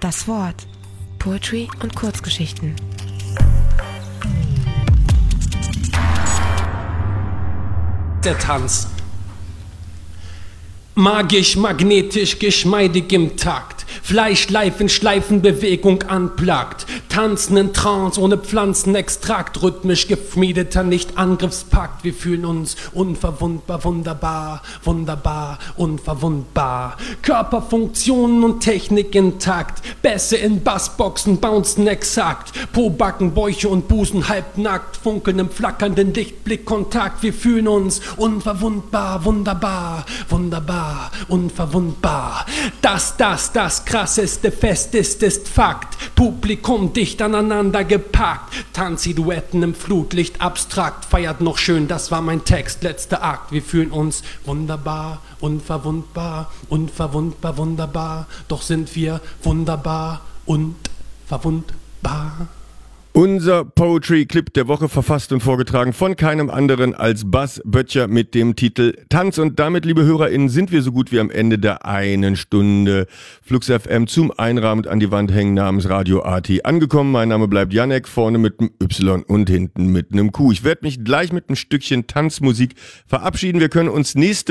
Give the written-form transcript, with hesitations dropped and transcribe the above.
Das Wort. Poetry und Kurzgeschichten. Der Tanz. Magisch, magnetisch, geschmeidig im Takt. Fleischleifen, Schleifenbewegung unplugged. Tanzen in Trance ohne Pflanzenextrakt. Rhythmisch gefmiedeter Nicht-Angriffspakt. Wir fühlen uns unverwundbar, wunderbar, wunderbar, unverwundbar. Körperfunktionen und Technik intakt. Bässe in Bassboxen bouncen exakt. Po-Backen, Bäuche und Busen halbnackt. Funkeln im flackernden Lichtblickkontakt. Wir fühlen uns unverwundbar, wunderbar, wunderbar, unverwundbar. Das krasseste Fest ist Fakt. Publikum dicht aneinander gepackt. Tanzsilhouetten im Flutlicht abstrakt. Feiert noch schön, das war mein Text, letzter Akt. Wir fühlen uns wunderbar, unverwundbar, unverwundbar, wunderbar. Doch sind wir wunderbar und verwundbar. Unser Poetry-Clip der Woche, verfasst und vorgetragen von keinem anderen als Bas Böttcher mit dem Titel Tanz. Und damit, liebe HörerInnen, sind wir so gut wie am Ende der einen Stunde Flux FM zum Einrahmen an die Wand hängen namens Radio AT angekommen. Mein Name bleibt Janek, vorne mit einem Y und hinten mit einem Q. Ich werde mich gleich mit einem Stückchen Tanzmusik verabschieden. Wir können uns nächste